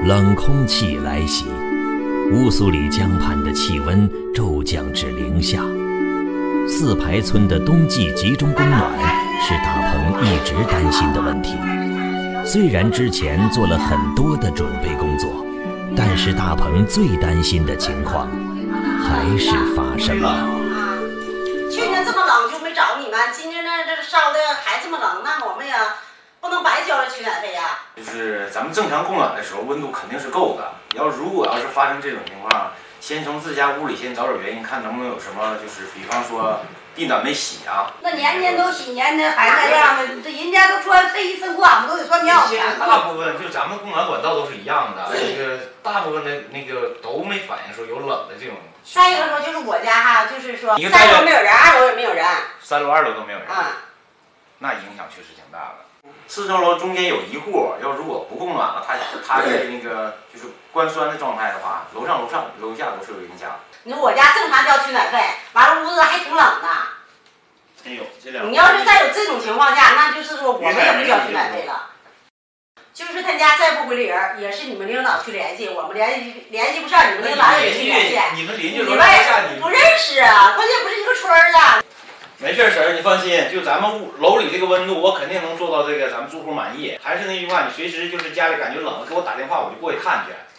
冷空气来袭，乌苏里江畔的气温骤降至零下。四排村的冬季集中供暖是大鹏一直担心的问题。虽然之前做了很多的准备工作，但是大鹏最担心的情况还是发生了。 去年这么冷就没找你们，今年呢这烧的还这么冷，那我们也不能白交了取暖费呀。 就是咱们正常供暖的时候，温度肯定是够的。如果是发生这种情况，先从自家屋里先找点原因，看能不能有什么，就是比方说地暖没洗啊。 那年年都洗，年年还那样的，这人家都说这一次管不都得算尿钱。 大部分就咱们供暖管道都是一样的，大部分的都没反映说有冷的这种。 再一个说就是我家哈，就是说3楼没有人，2楼也没有人 ，3楼2楼都没有人啊， 那影响确实挺大的。4层楼中间有一户，如果不供暖了，他是就是关栓的状态的话，楼上楼下都是有影响。 你说我家正常交取暖费，完了屋子还挺冷的。 真有这两。 你要是再有这种情况下，那就是说我们也不交取暖费了。就是他家再不归零，也是你们领导去联系，我们联系不上，你们领导也去联系。 你们邻居楼上楼下你不认识啊，关键不是一个村的。 没事，婶儿，你放心，就咱们楼里这个温度，我肯定能做到咱们住户满意。还是那句话，你随时就是家里感觉冷了，给我打电话，我就过去看去。